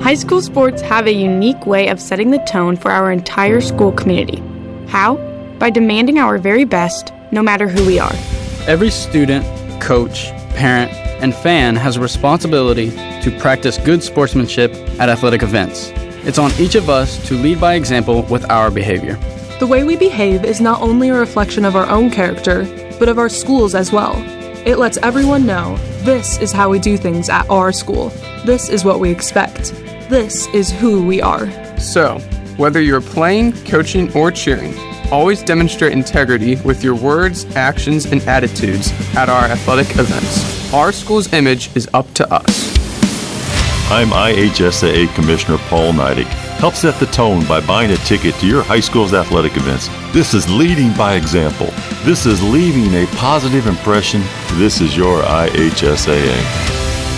High school sports have a unique way of setting the tone for our entire school community. How? By demanding our very best, no matter who we are. Every student, coach, parent, and fan has a responsibility to practice good sportsmanship at athletic events. It's on each of us to lead by example with our behavior. The way we behave is not only a reflection of our own character, but of our schools as well. It lets everyone know this is how we do things at our school. This is what we expect. This is who we are. So, whether you're playing, coaching, or cheering, always demonstrate integrity with your words, actions, and attitudes at our athletic events. Our school's image is up to us. I'm IHSAA Commissioner Paul Neidig. Help set the tone by buying a ticket to your high school's athletic events. This is leading by example. This is leaving a positive impression. This is your IHSAA.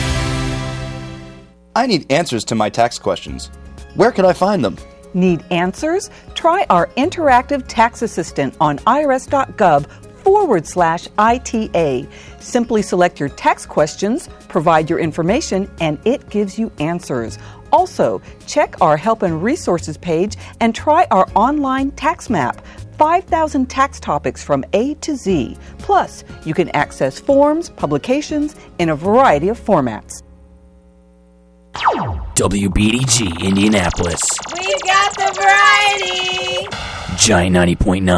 I need answers to my tax questions. Where can I find them? Need answers? Try our interactive tax assistant on irs.gov/ITA. Simply select your tax questions, provide your information, and it gives you answers. Also, check our Help and Resources page and try our online tax map. 5,000 tax topics from A to Z. Plus, you can access forms, publications in a variety of formats. WBDG Indianapolis. We've got the variety. Giant 90.9.